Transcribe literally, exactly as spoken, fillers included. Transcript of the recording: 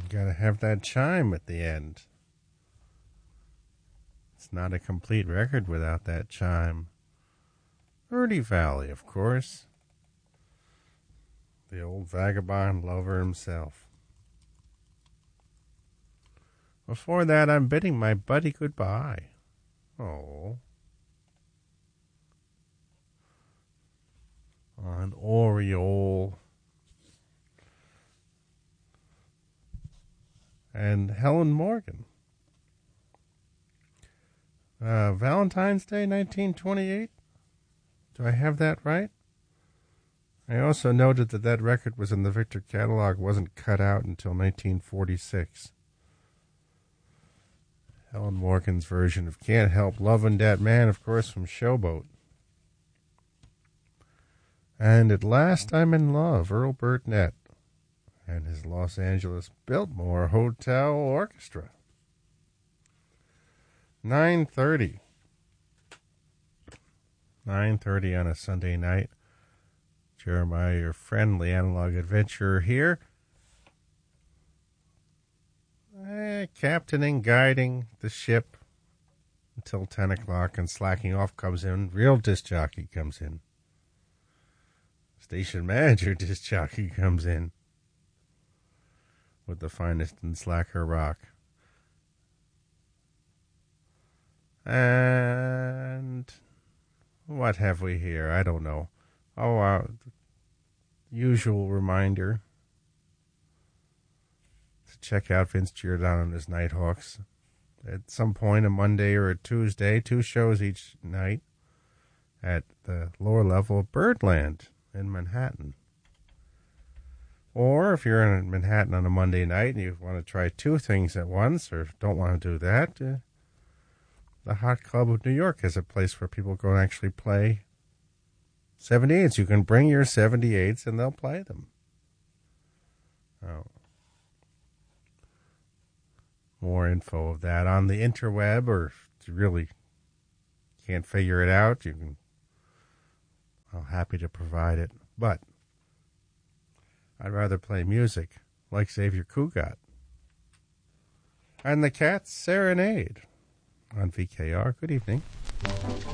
Gotta have that chime at the end. It's not a complete record without that chime. Ernie Valley, of course. The old vagabond lover himself. Before that, I'm bidding my buddy goodbye. Oh. An Oriole. And Helen Morgan. Uh, Valentine's Day, nineteen twenty-eight? Do I have that right? I also noted that that record was in the Victor catalog, wasn't cut out until nineteen forty-six. Helen Morgan's version of Can't Help Lovin' That Man, of course, from Showboat. And At Last I'm in Love, Earl Burnett and his Los Angeles Biltmore Hotel Orchestra. nine thirty. nine thirty on a Sunday night. Jeremiah, your friendly analog adventurer here. Eh, captaining, guiding the ship until ten o'clock, and slacking off comes in. Real disc jockey comes in. Station manager disc jockey comes in with the finest in slacker rock. And what have we here? I don't know. Oh, uh, usual reminder to check out Vince Giordano and his Nighthawks at some point, a Monday or a Tuesday, two shows each night at the lower level of Birdland in Manhattan. Or if you're in Manhattan on a Monday night and you want to try two things at once or don't want to do that, uh, the Hot Club of New York is a place where people go and actually play seventy-eights. You can bring your seventy-eights and they'll play them. Oh. More info of that on the interweb, or if you really can't figure it out, you can. I'm happy to provide it. But I'd rather play music like Xavier Cugat and the Cats Serenade on V K R. Good evening.